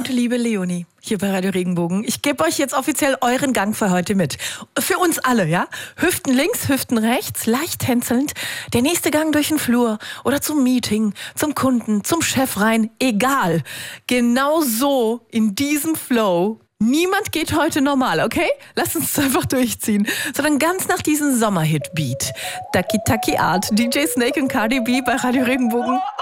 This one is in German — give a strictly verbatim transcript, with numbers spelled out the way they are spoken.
gute liebe Leonie, hier bei Radio Regenbogen. Ich gebe euch jetzt offiziell euren Gang für heute mit. Für uns alle, ja? Hüften links, Hüften rechts, leicht tänzelnd. Der nächste Gang durch den Flur oder zum Meeting, zum Kunden, zum Chef rein, egal. Genau so, in diesem Flow. Niemand geht heute normal, okay? Lasst uns es einfach durchziehen. Sondern ganz nach diesem Sommerhit-Beat. Taki Taki Art, D J Snake und Cardi B bei Radio Regenbogen.